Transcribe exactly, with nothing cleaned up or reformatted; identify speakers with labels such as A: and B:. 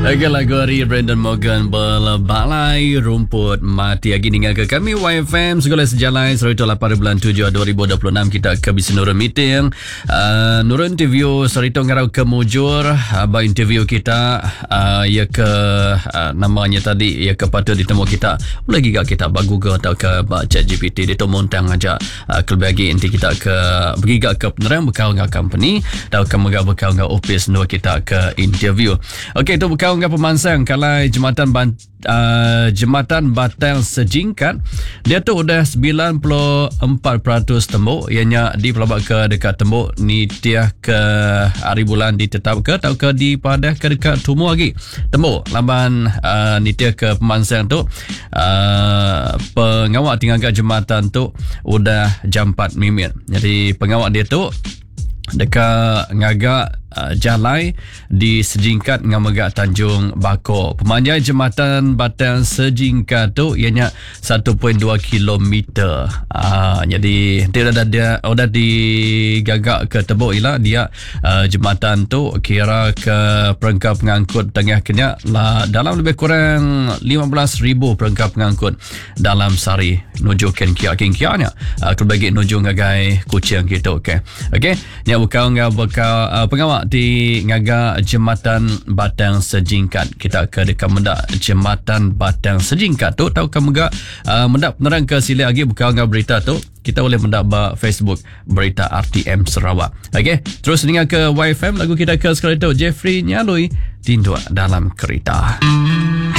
A: Agak lagu hari Brandon Morgan Berbalai Rumput Mati. Lagi dengar ke kami Y F M Segala Sejalan Sarita lapan bulan tujuh dua ribu dua puluh enam. Kita ke Bisi Nurul meeting, uh, Nurul interview Sarita ngarau ke Mujur. Abang interview kita uh, ya ke uh, namanya tadi ya ke patut ditemu kita lagi gak kita bagu ke atau ke Chat G P T dia tu montang aja uh, kelebagi nanti kita ke pergi gak ke penerang bekal ngak company atau ke megak bekal ngak office nur kita ke interview. Okey, tu bekal ngak pemansang kalau jembatan Ban, uh, jembatan Batel Sejingkat dia tu udah sembilan puluh empat peratus tembok ianya di pelabak ke dekat tembok ni tiah ke hari bulan ditetap ke atau ke di padah ke dekat tumur lagi tembok lamban uh, ni tiah ke pemansang tu uh, pengawal tinggal kat jembatan tu udah jam empat minit. Jadi pengawal dia tu dekat ngagak uh, Jalai di Sejingkat dengan megak Tanjung Bakor. Pemanjang jembatan Batel Sejingkat tu ianya satu perpuluhan dua kilometer. Uh, jadi dia dah dia udah digagak ke tebuk ialah dia uh, jembatan tu kira ke perangkap pengangkut tengah Kenya lah, dalam lebih kurang lima belas ribu perangkap pengangkut dalam sehari nuju Ken Kia Ken Kia nya uh, kelebagi nuju ngagai Kuching gitu. Okey. Okey. Nya bekal ngau bekal uh, pengawal di ngaga jembatan Batel Sejingkat. Kita ke dekat mendak jembatan Batel Sejingkat tu tahu ke megak uh, mendak penerang ke sila lagi bekal ngau berita tu kita boleh mendak ba Facebook Berita R T M Sarawak. Okey, terus dengar ke Y F M lagu kita ke sekarang tu Jeffrey Nyalui Tindu dalam Kereta.